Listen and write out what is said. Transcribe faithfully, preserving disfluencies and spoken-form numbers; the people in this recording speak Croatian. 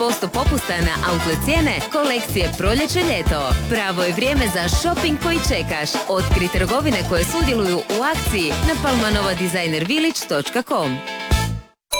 posto popusta na outlet cijene kolekcije proljeće-ljeto. Pravo je vrijeme za shopping koji čekaš. Otkri trgovine koje sudjeluju u akciji na palmanovadizajnervillage točka com.